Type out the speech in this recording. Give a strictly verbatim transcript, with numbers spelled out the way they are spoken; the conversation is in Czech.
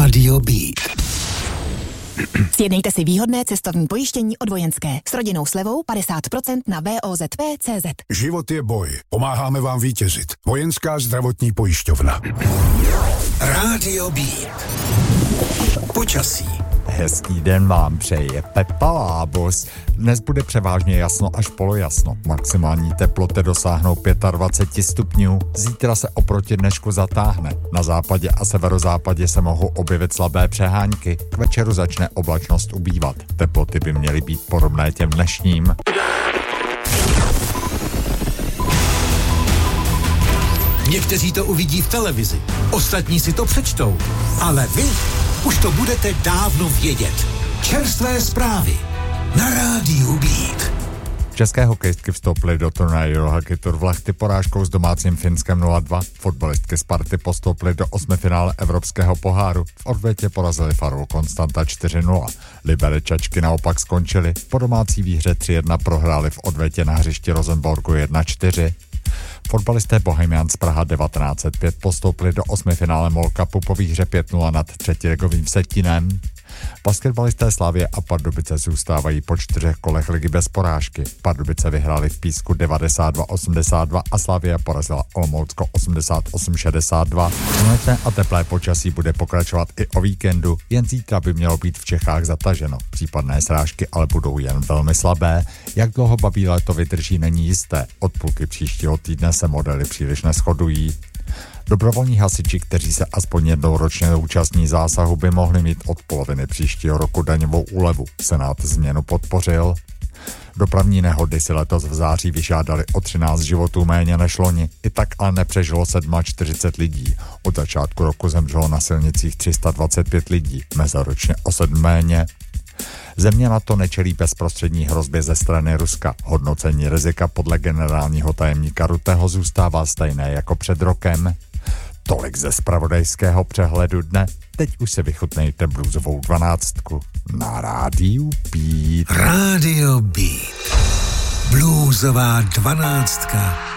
Rádio Beat. Sjednejte si výhodné cestovní pojištění od Vojenské s rodinnou slevou padesát procent na V O Z P tečka cé zet. Život je boj. Pomáháme vám vítězit. Vojenská zdravotní pojišťovna. Rádio Beat. Počasí. Hezký den vám přeje Pepa Lábos. Dnes bude převážně jasno až polojasno. Maximální teploty dosáhnou dvacet pět stupňů. Zítra se oproti dnešku zatáhne. Na západě a severozápadě se mohou objevit slabé přehánky. K večeru začne oblačnost ubývat. Teploty by měly být podobné těm dnešním. Někteří to uvidí v televizi, ostatní si to přečtou, ale vy už to budete dávno vědět. Čerstvé zprávy na Rádiu Beat. České hokejistky vstoupily do turnaje Eurohockey Tour v Lahti porážkou s domácím Finskem nula dva. Fotbalistky Sparty postoupily do osmifinále Evropského poháru. V odvětě porazili Farou Konstanta čtyři nula. Liberečačky naopak skončily. Po domácí výhře tři jedna prohráli v odvětě na hřišti Rosenborgu jedna čtyři. Fotbalisté Bohemians Praha devatenáct set pět postoupili do osmifinále MOL Cupu po výhře pět nula nad třetiligovým Vsetinem. Basketbalisté Slavie a Pardubice zůstávají po čtyřech kolech ligy bez porážky. Pardubice vyhráli v Písku devadesát dva osmdesát dva a Slavie porazila Olomoucko osmdesát osm šedesát dva. Slunečné a teplé počasí bude pokračovat i o víkendu, jen zítra by mělo být v Čechách zataženo. Případné srážky ale budou jen velmi slabé. Jak dlouho babí léto vydrží, není jisté. Od půlky příštího týdne se modely příliš neshodují. Dobrovolní hasiči, kteří se aspoň jednou ročně účastní zásahu, by mohli mít od poloviny příštího roku daňovou úlevu. Senát změnu podpořil. Dopravní nehody si letos v září vyžádali o třináct životů méně než loni. I tak ale nepřežilo čtyřicet sedm lidí. Od začátku roku zemřelo na silnicích tři sta dvacet pět lidí, meziročně o sedm méně. Země na to nečelí bezprostřední hrozbě ze strany Ruska. Hodnocení rizika podle generálního tajemníka Rutteho zůstává stejné jako před rokem. Tolik ze zpravodajského přehledu dne. Teď už se vychutnejte bluesovou dvanáctku na Rádiu Beat. Rádio Beat. Bluesová dvanáctka.